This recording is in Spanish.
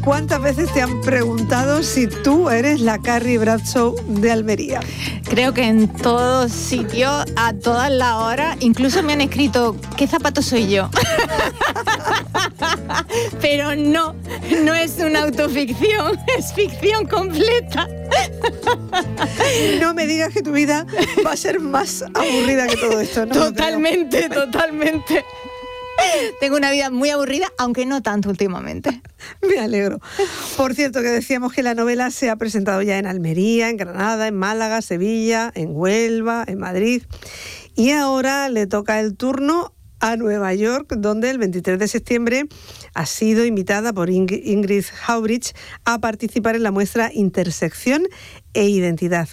¿cuántas veces te han preguntado si tú eres la Carrie Bradshaw de Almería? Creo que en todo sitio, a todas las horas, incluso me han escrito ¿qué zapato soy yo? Pero no es una autoficción, es ficción completa. No me digas que tu vida va a ser más aburrida que todo esto, ¿no? Totalmente. Tengo una vida muy aburrida, aunque no tanto últimamente. Me alegro. Por cierto, que decíamos que la novela se ha presentado ya en Almería, en Granada, en Málaga, Sevilla, en Huelva, en Madrid. Y ahora le toca el turno a Nueva York, donde el 23 de septiembre ha sido invitada por Ingrid Haubrich a participar en la muestra Intersección e Identidad.